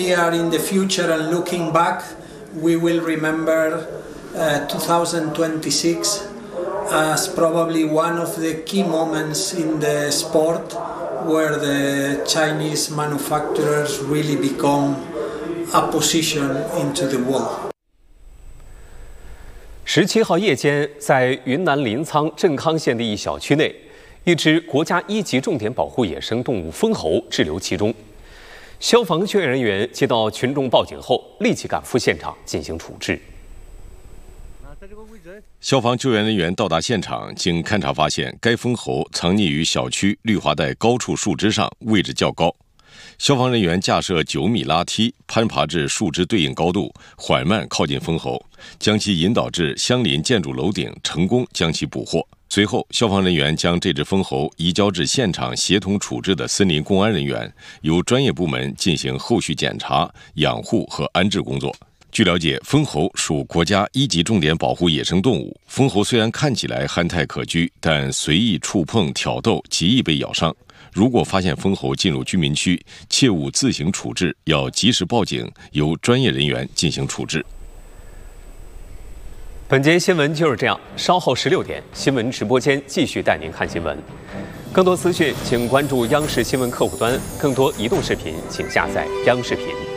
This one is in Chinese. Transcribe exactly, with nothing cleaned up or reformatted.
we are in the future and looking back, we will remember uh, two thousand twenty-six as probably one of the key moments in the sport where the Chinese manufacturers really become a position into the world. 十七号夜间，在云南临沧镇康县的一小区内，一只国家一级重点保护野生动物蜂猴滞留其中。消防救援人员接到群众报警后，立即赶赴现场进行处置。 消防救援人员到达现场，经勘查发现，该蜂猴藏匿于小区绿化带高处树枝上，位置较高。消防人员架设九米拉梯，攀爬至树枝对应高度，缓慢靠近蜂猴，将其引导至相邻建筑楼顶，成功将其捕获。随后，消防人员将这只蜂猴移交至现场协同处置的森林公安人员，由专业部门进行后续检查、养护和安置工作。据了解，蜂猴属国家一级重点保护野生动物。蜂猴虽然看起来憨态可掬，但随意触碰、挑逗极易被咬伤。如果发现蜂猴进入居民区，切勿自行处置，要及时报警，由专业人员进行处置。 本节新闻就是这样，稍后十六点，新闻直播间继续带您看新闻。更多资讯，请关注央视新闻客户端；更多移动视频，请下载央视频。